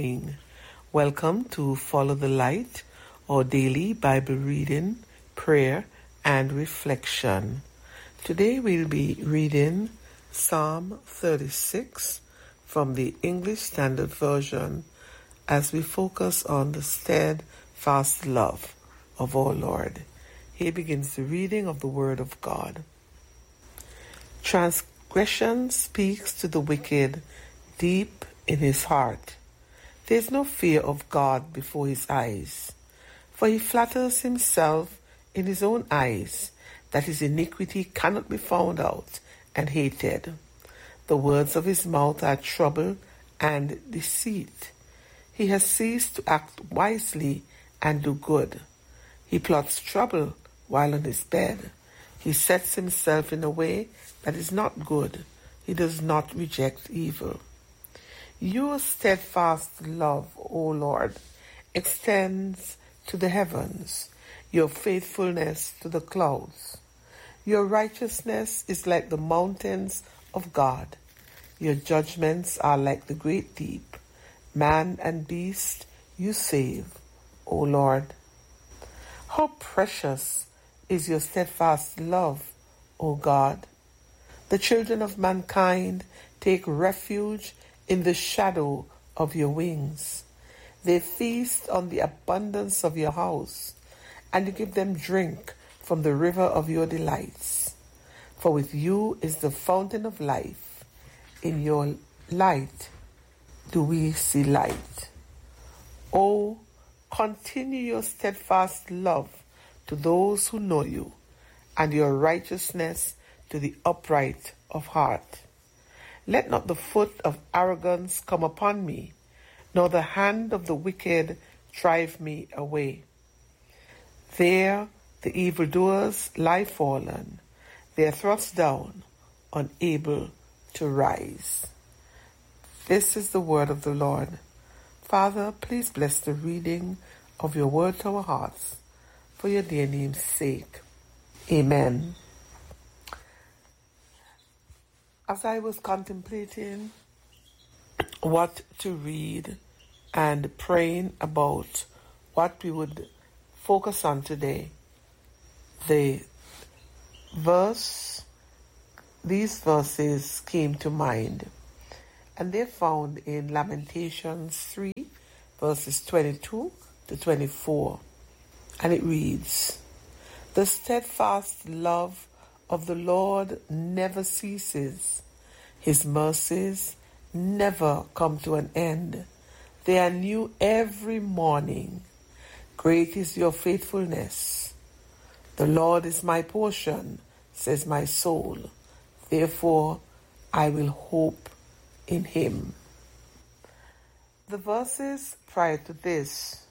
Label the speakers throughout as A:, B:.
A: morning. Welcome to Follow the Light, our daily Bible reading, prayer, and reflection. Today we'll be reading Psalm 36 from the English Standard Version as we focus on the steadfast love of our Lord. Here begins the reading of the Word of God. Transgression speaks to the wicked deep in his heart. There is no fear of God before his eyes, for he flatters himself in his own eyes that his iniquity cannot be found out and hated. The words of his mouth are trouble and deceit. He has ceased to act wisely and do good. He plots trouble while on his bed. He sets himself in a way that is not good. He does not reject evil. Your steadfast love, O Lord, extends to the heavens, your faithfulness to the clouds. Your righteousness is like the mountains of God. Your judgments are like the great deep. Man and beast you save, O Lord. How precious is your steadfast love, O God. The children of mankind take refuge in the shadow of your wings. They feast on the abundance of your house, and you give them drink from the river of your delights. For with you is the fountain of life. In your light do we see light. Oh, continue your steadfast love to those who know you, and your righteousness to the upright of heart. Let not the foot of arrogance come upon me, nor the hand of the wicked drive me away. There the evildoers lie fallen, they are thrust down, unable to rise. This is the word of the Lord. Father, please bless the reading of your word to our hearts, for your dear name's sake. Amen. As I was contemplating what to read and praying about what we would focus on today, these verses came to mind, and they're found in Lamentations 3, verses 22 to 24, and it reads, "The steadfast love of the Lord never ceases. His mercies never come to an end. They are new every morning. Great is your faithfulness. The Lord is my portion, says my soul. Therefore, I will hope in him." The verses prior to this,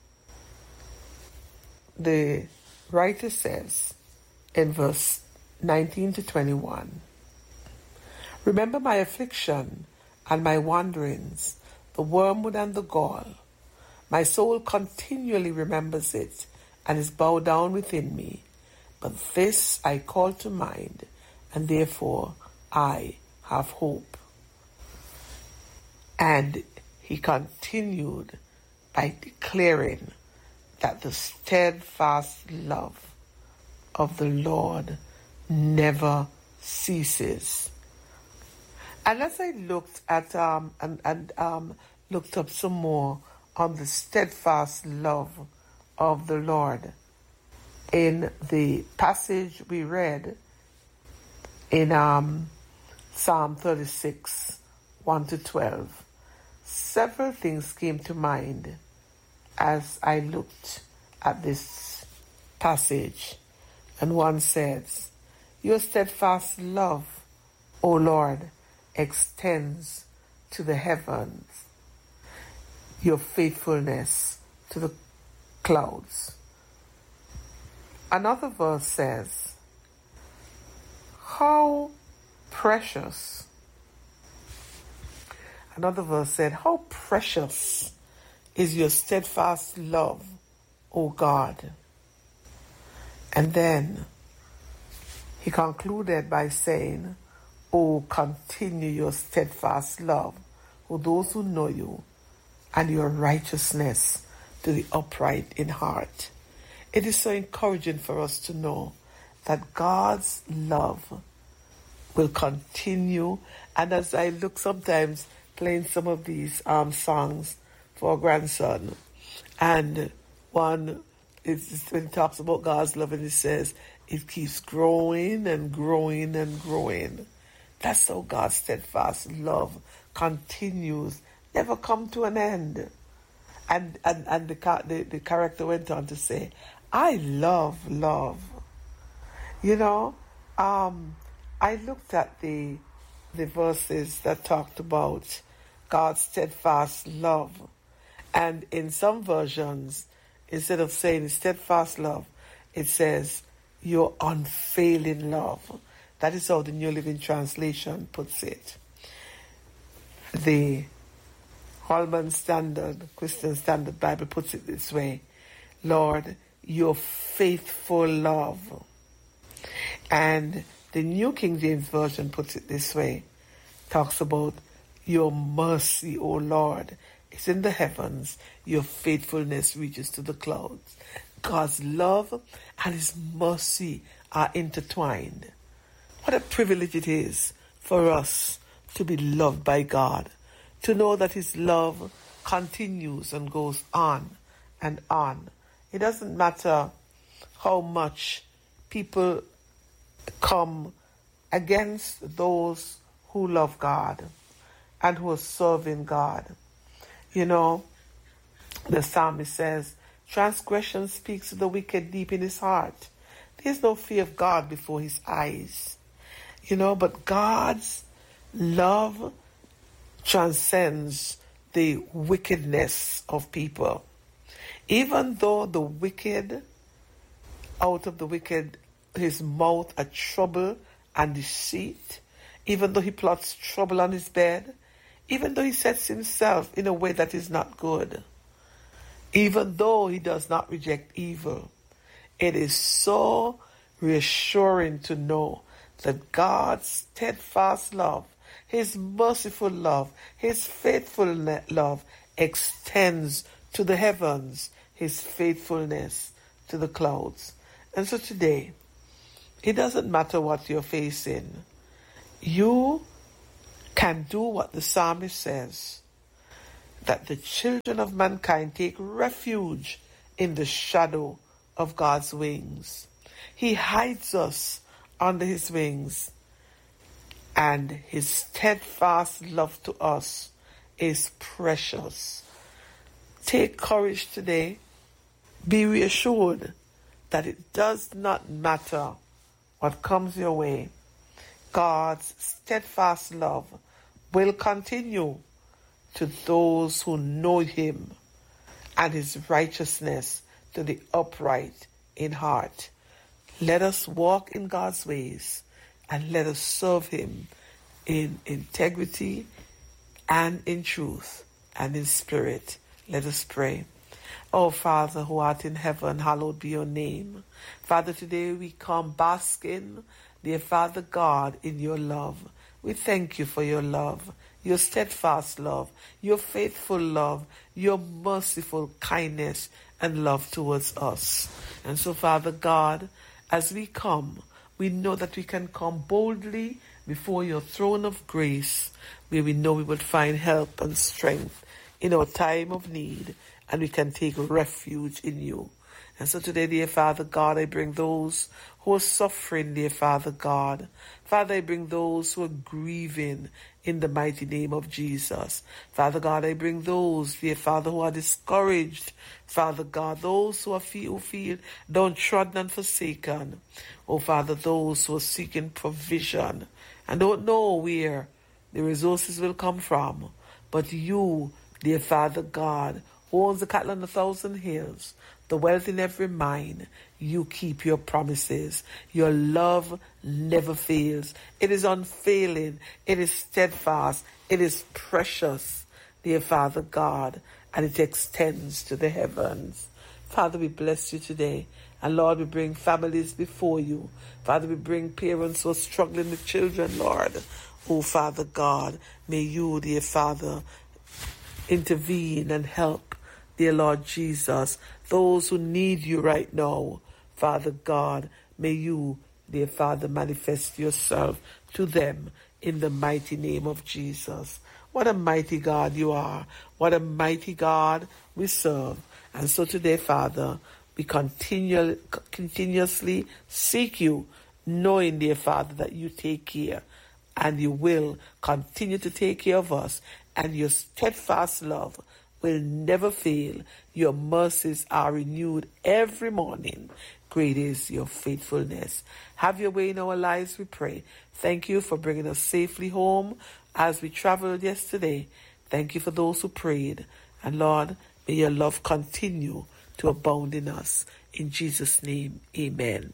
A: the writer says in verse 19 to 21, "Remember my affliction and my wanderings, the wormwood and the gall. My soul continually remembers it and is bowed down within me. But this I call to mind, and therefore I have hope." And he continued by declaring that the steadfast love of the Lord never ceases. And as I looked at looked up some more on the steadfast love of the Lord in the passage we read in Psalm 36, 1 to 12, several things came to mind as I looked at this passage. And one says, "Your steadfast love, O Lord, extends to the heavens, your faithfulness to the clouds." Another verse says, "How precious." Another verse said, "How precious is your steadfast love, O God." And then he concluded by saying, "Oh, continue your steadfast love for those who know you, and your righteousness to the upright in heart. It is so encouraging for us to know that God's love will continue. And as I look sometimes playing some of these songs for our grandson, and one is when it talks about God's love, and it says it keeps growing and growing and growing. That's how God's steadfast love continues, never come to an end. And the character went on to say, I love love. You know, I looked at the verses that talked about God's steadfast love. And in some versions, instead of saying steadfast love, it says your unfailing love. That is how the New Living Translation puts it. The Holman Standard, Christian Standard Bible puts it this way: Lord, your faithful love. And the New King James Version puts it this way, talks about your mercy, O Lord, is in the heavens, your faithfulness reaches to the clouds. God's love and his mercy are intertwined. What a privilege it is for us to be loved by God, to know that his love continues and goes on and on. It doesn't matter how much people come against those who love God and who are serving God. You know, the psalmist says, transgression speaks to the wicked deep in his heart. There's no fear of God before his eyes. You know, but God's love transcends the wickedness of people. Even though the wicked, out of the wicked, his mouth are trouble and deceit, even though he plots trouble on his bed, even though he sets himself in a way that is not good, even though he does not reject evil, it is so reassuring to know that God's steadfast love, his merciful love, his faithful love extends to the heavens, his faithfulness to the clouds. And so today, it doesn't matter what you're facing. You can do what the psalmist says, that the children of mankind take refuge in the shadow of God's wings. He hides us under his wings, and his steadfast love to us is precious. Take courage today. Be reassured that it does not matter what comes your way. God's steadfast love will continue to those who know him, and his righteousness to the upright in heart. Let us walk in God's ways, and let us serve him in integrity and in truth and in spirit. Let us pray. Oh, Father, who art in heaven, hallowed be your name. Father, today we come basking, dear Father God, in your love. We thank you for your love, your steadfast love, your faithful love, your merciful kindness and love towards us. And so, Father God, as we come, we know that we can come boldly before your throne of grace, where we know we will find help and strength in our time of need, and we can take refuge in you. And so today, dear Father God, I bring those who are suffering, dear Father God. Father, I bring those who are grieving in the mighty name of Jesus. Father God, I bring those, dear Father, who are discouraged. Father God, those who feel downtrodden and forsaken. Oh, Father, those who are seeking provision and don't know where the resources will come from. But you, dear Father God, who owns the cattle on 1,000 hills, the wealth in every mine, you keep your promises. Your love never fails. It is unfailing. It is steadfast. It is precious, dear Father God, and it extends to the heavens. Father, we bless you today. And Lord, we bring families before you. Father, we bring parents who are struggling with children, Lord. Oh, Father God, may you, dear Father, intervene and help, dear Lord Jesus, those who need you right now. Father God, may you, dear Father, manifest yourself to them in the mighty name of Jesus. What a mighty God you are. What a mighty God we serve. And so today, Father, we continuously seek you, knowing, dear Father, that you take care and you will continue to take care of us, and your steadfast love will never fail. Your mercies are renewed every morning. Great is your faithfulness. Have your way in our lives, we pray. Thank you for bringing us safely home as we traveled yesterday. Thank you for those who prayed. And Lord, may your love continue to abound in us. In Jesus' name, amen.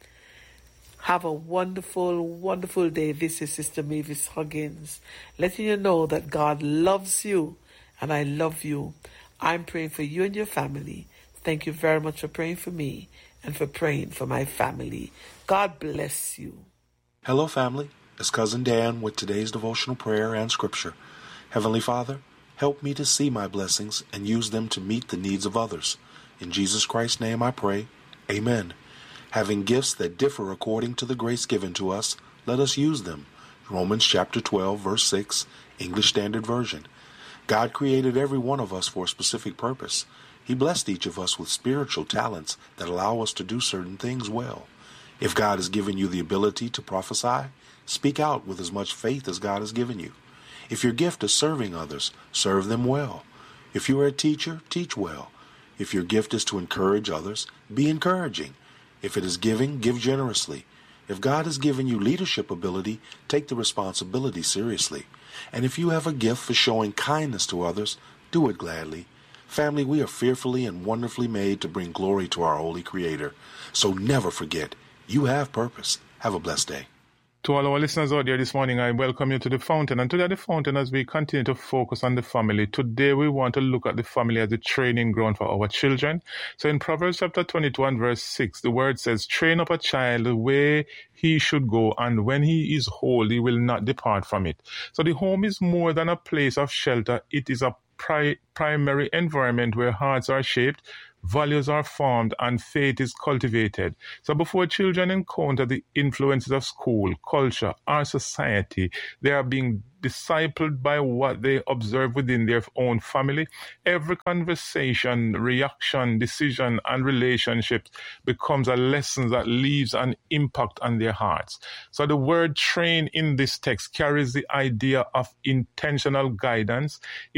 A: Have a wonderful, wonderful day. This is Sister Mavis Huggins, letting you know that God loves you and I love you. I'm praying for you and your family. Thank you very much for praying for me and for praying for my family. God bless you.
B: Hello, family. It's Cousin Dan with today's devotional prayer and scripture. Heavenly Father, help me to see my blessings and use them to meet the needs of others. In Jesus Christ's name I pray. Amen. Having gifts that differ according to the grace given to us, let us use them. Romans chapter 12, verse 6, English Standard Version. God created every one of us for a specific purpose. He blessed each of us with spiritual talents that allow us to do certain things well. If God has given you the ability to prophesy, speak out with as much faith as God has given you. If your gift is serving others, serve them well. If you are a teacher, teach well. If your gift is to encourage others, be encouraging. If it is giving, give generously. If God has given you leadership ability, take the responsibility seriously. And if you have a gift for showing kindness to others, do it gladly. Family, we are fearfully and wonderfully made to bring glory to our holy Creator. So never forget, you have purpose. Have a blessed day.
C: To all our listeners out there this morning, I welcome you to The Fountain. And today at The Fountain, as we continue to focus on the family, today we want to look at the family as a training ground for our children. So in Proverbs chapter 22 and verse 6, the word says, "Train up a child the way he should go, and when he is old, he will not depart from it." So the home is more than a place of shelter. It is a primary environment where hearts are shaped, values are formed, and faith is cultivated. So before children encounter the influences of school, culture, or society, they are being discipled by what they observe within their own family. Every conversation, reaction, decision, and relationship becomes a lesson that leaves an impact on their hearts. So the word train in this text carries the idea of intentional guidance.